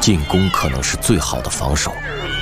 进攻可能是最好的防守。